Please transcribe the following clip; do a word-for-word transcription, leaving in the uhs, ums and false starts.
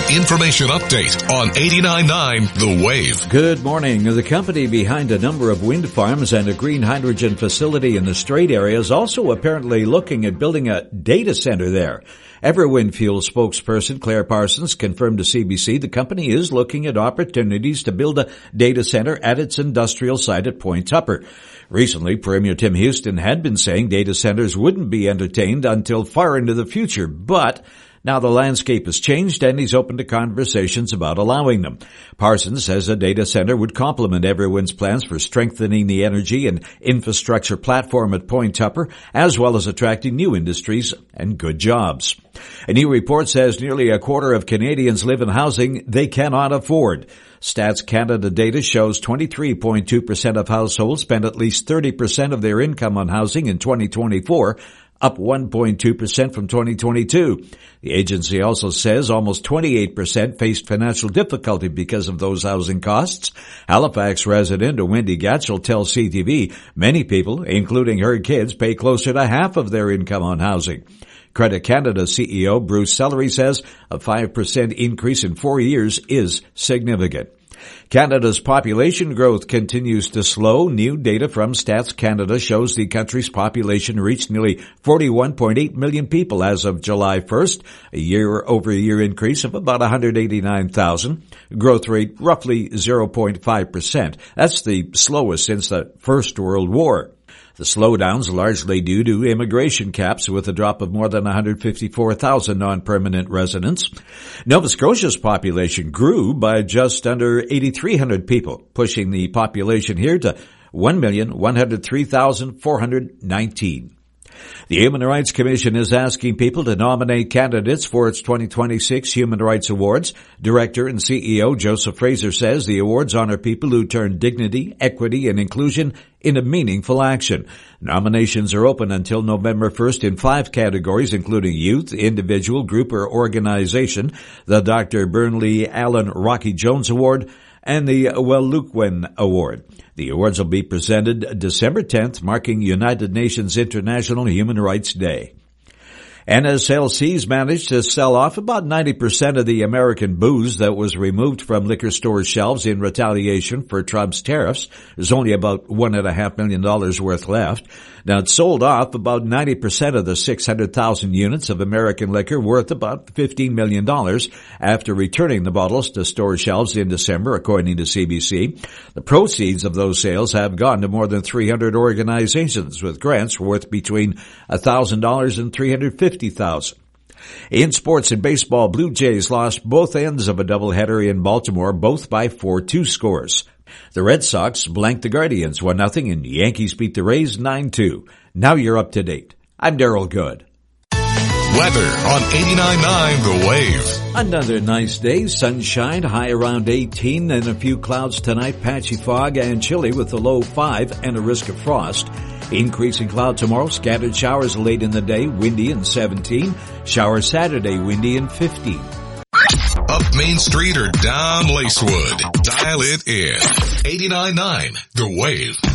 information update on eighty-nine point nine The Wave. Good morning. The company behind a number of wind farms and a green hydrogen facility in the Strait area is also apparently looking at building a data center there. Everwind Fuel spokesperson Claire Parsons confirmed to C B C the company is looking at opportunities to build a data center at its industrial site at Point Tupper. Recently, Premier Tim Houston had been saying data centers wouldn't be entertained until far into the future, but now the landscape has changed and he's open to conversations about allowing them. Parsons says a data center would complement Everwind's plans for strengthening the energy and infrastructure platform at Point Tupper, as well as attracting new industries and good jobs. A new report says nearly a quarter of Canadians live in housing they cannot afford. Stats Canada data shows twenty-three point two percent of households spent at least thirty percent of their income on housing in twenty twenty-four, up one point two percent from twenty twenty-two. The agency also says almost twenty-eight percent faced financial difficulty because of those housing costs. Halifax resident Wendy Gatchell tells C T V many people, including her kids, pay closer to half of their income on housing. Credit Canada C E O Bruce Sellery says a five percent increase in four years is significant. Canada's population growth continues to slow. New data from Stats Canada shows the country's population reached nearly forty-one point eight million people as of July first, a year-over-year increase of about one hundred eighty-nine thousand. Growth rate roughly zero point five percent. That's the slowest since the First World War. The slowdown's largely due to immigration caps, with a drop of more than one hundred fifty-four thousand non-permanent residents. Nova Scotia's population grew by just under eight thousand three hundred people, pushing the population here to one million one hundred three thousand four hundred nineteen. The Human Rights Commission is asking people to nominate candidates for its twenty twenty-six Human Rights Awards. Director and C E O Joseph Fraser says the awards honor people who turn dignity, equity, and inclusion into meaningful action. Nominations are open until November first in five categories, including youth, individual, group, or organization, the Doctor Burnley Allen Rocky Jones Award, and the Wellukwen Award. The awards will be presented December tenth, marking United Nations International Human Rights Day. N S L C's managed to sell off about ninety percent of the American booze that was removed from liquor store shelves in retaliation for Trump's tariffs. There's only about one and a half million dollars worth left. Now, it sold off about ninety percent of the six hundred thousand units of American liquor worth about fifteen million dollars after returning the bottles to store shelves in December, according to C B C. The proceeds of those sales have gone to more than three hundred organizations, with grants worth between one thousand dollars and three hundred fifty thousand dollars. In sports and baseball, Blue Jays lost both ends of a doubleheader in Baltimore, both by four two scores. The Red Sox blanked the Guardians one nothing, and Yankees beat the Rays nine two. Now you're up to date. I'm Daryl Good. Weather on eighty-nine point nine The Wave. Another nice day, sunshine, high around eighteen, and a few clouds tonight, patchy fog and chilly with a low five and a risk of frost. Increasing cloud tomorrow, scattered showers late in the day, windy and seventeen. Showers Saturday, windy and fifteen. Up Main Street or down Lacewood, dial it in. eighty-nine point nine The Wave.